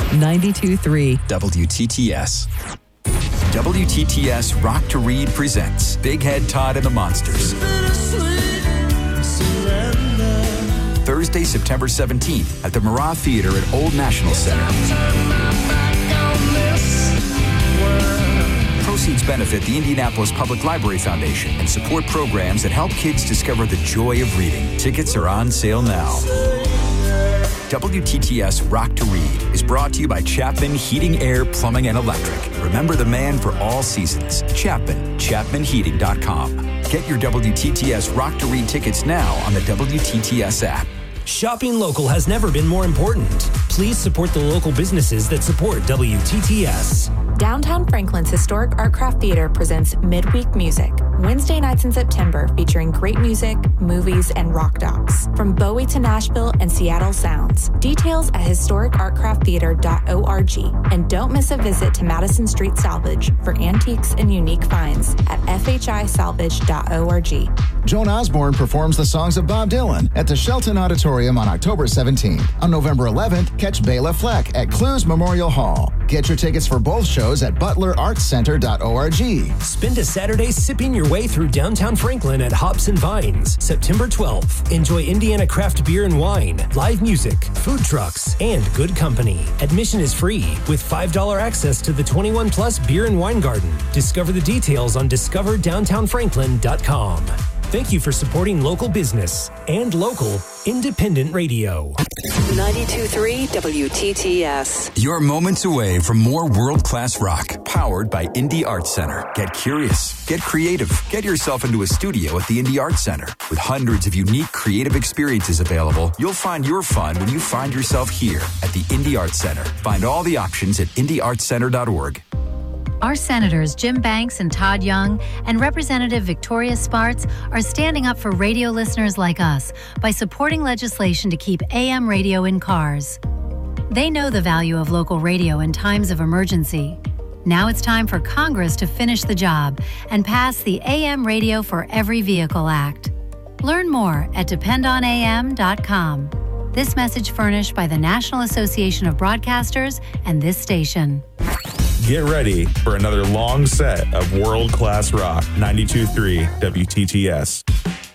92.3 WTTS. WTTS Rock to Read presents Big Head Todd and the Monsters. Thursday, September 17th at the Murat Theater at Old National Center. Proceeds benefit the Indianapolis Public Library Foundation and support programs that help kids discover the joy of reading. Tickets are on sale now. WTTS Rock to Read is brought to you by Chapman Heating, Air, Plumbing, and Electric. Remember the man for all seasons. Chapman, ChapmanHeating.com. Get your WTTS Rock to Read tickets now on the WTTS app. Shopping local has never been more important. Please support the local businesses that support WTTS. Downtown Franklin's Historic Art Craft Theater presents Midweek Music, Wednesday nights in September featuring great music, movies, and rock docs. From Bowie to Nashville and Seattle sounds. Details at historicartcrafttheater.org. And don't miss a visit to Madison Street Salvage for antiques and unique finds at fhisalvage.org. Joan Osborne performs the songs of Bob Dylan at the Shelton Auditorium on October 17th. On November 11th, catch Bela Fleck at Clues Memorial Hall. Get your tickets for both shows at butlerartscenter.org. Spend a Saturday sipping your way through downtown Franklin at Hops and Vines. September 12th. Enjoy Indiana craft beer and wine, live music, food trucks, and good company. Admission is free with $5 access to the 21 Plus Beer and Wine Garden. Discover the details on discoverdowntownfranklin.com. Thank you for supporting local business and local independent radio. 92.3 WTTS. You're moments away from more world-class rock, powered by Indie Arts Center. Get curious, get creative, get yourself into a studio at the Indie Arts Center. With hundreds of unique creative experiences available, you'll find your fun when you find yourself here at the Indie Arts Center. Find all the options at indieartscenter.org. Our Senators Jim Banks and Todd Young and Representative Victoria Spartz are standing up for radio listeners like us by supporting legislation to keep AM radio in cars. They know the value of local radio in times of emergency. Now it's time for Congress to finish the job and pass the AM Radio for Every Vehicle Act. Learn more at dependonam.com. This message furnished by the National Association of Broadcasters and this station. Get ready for another long set of world-class rock. 92.3 WTTS.